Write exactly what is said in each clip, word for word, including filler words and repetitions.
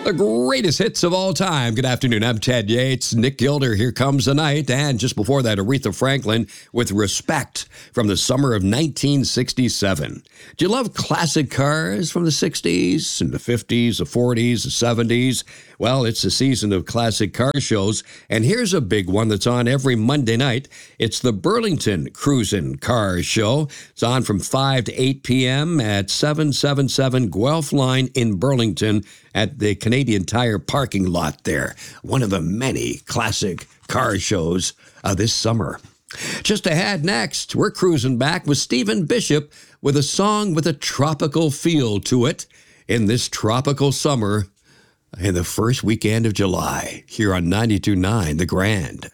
The greatest hits of all time. Good afternoon. I'm Ted Yates. Nick Gilder, Here Comes the Night. And just before that, Aretha Franklin with Respect from the summer of nineteen sixty-seven. Do you love classic cars from the sixties and the fifties, the forties, the seventies? Well, it's the season of classic car shows. And here's a big one that's on every Monday night. It's the Burlington Cruisin' Car Show. It's on from five to eight p.m. at seven seventy-seven Guelph Line in Burlington at the Canadian Tire parking lot there. One of the many classic car shows uh, this summer. Just ahead next, we're cruising back with Stephen Bishop with a song with a tropical feel to it in this tropical summer in the first weekend of July here on ninety-two point nine The Grand.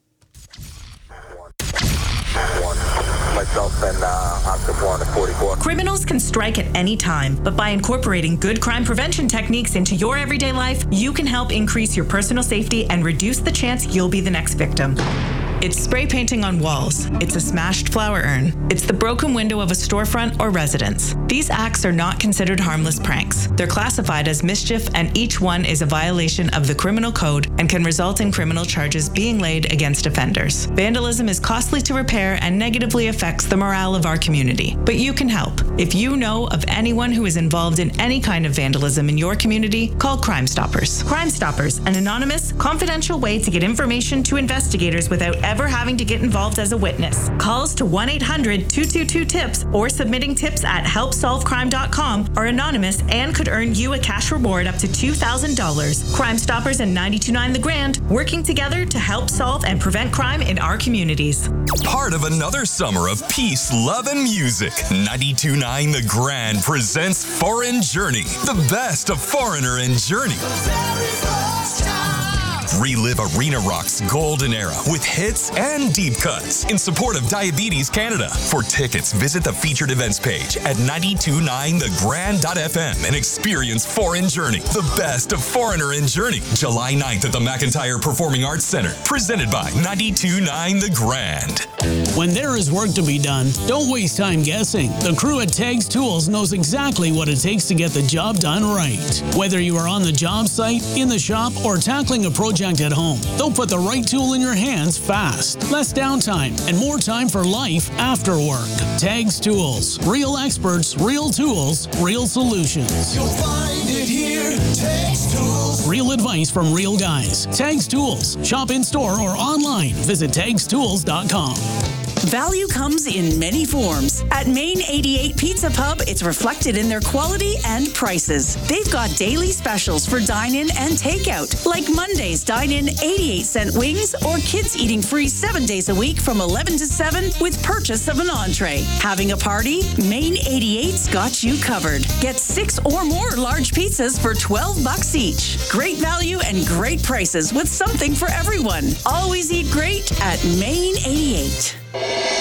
Myself and uh, Oscar four forty-four. Criminals can strike at any time, but by incorporating good crime prevention techniques into your everyday life, you can help increase your personal safety and reduce the chance you'll be the next victim. It's spray painting on walls. It's a smashed flower urn. It's the broken window of a storefront or residence. These acts are not considered harmless pranks. They're classified as mischief, and each one is a violation of the criminal code and can result in criminal charges being laid against offenders. Vandalism is costly to repair and negatively affects the morale of our community. But you can help. If you know of anyone who is involved in any kind of vandalism in your community, call Crime Stoppers. Crime Stoppers, an anonymous, confidential way to get information to investigators without ever having to get involved as a witness. Calls to one eight hundred two two two TIPS or submitting tips at help solve crime dot com are anonymous and could earn you a cash reward up to two thousand dollars. Crime Stoppers and ninety-two point nine The Grand, working together to help solve and prevent crime in our communities. Part of another summer of peace, love, and music. ninety-two point nine The Grand presents Foreign Journey, the best of Foreigner and Journey. Relive Arena Rock's golden era with hits and deep cuts in support of Diabetes Canada. For tickets, visit the featured events page at ninety-two point nine the grand dot f m and experience Foreign Journey, the best of Foreigner and Journey, July ninth at the McIntyre Performing Arts Center, presented by ninety-two point nine The Grand. When there is work to be done, don't waste time guessing. The crew at Tags Tools knows exactly what it takes to get the job done right. Whether you are on the job site, in the shop, or tackling a project at home, they'll put the right tool in your hands fast. Less downtime and more time for life after work. Tags Tools. Real experts, real tools, real solutions. You'll find it here. Tags Tools. Real advice from real guys. Tags Tools. Shop in store or online. Visit tags tools dot com. Value comes in many forms. At Main eighty-eight Pizza Pub, it's reflected in their quality and prices. They've got daily specials for dine-in and takeout, like Monday's dine-in eighty-eight cent wings or kids eating free seven days a week from eleven to seven with purchase of an entree. Having a party? Main eighty-eight's got you covered. Get six or more large pizzas for twelve bucks each. Great value and great prices with something for everyone. Always eat great at Main eighty-eight.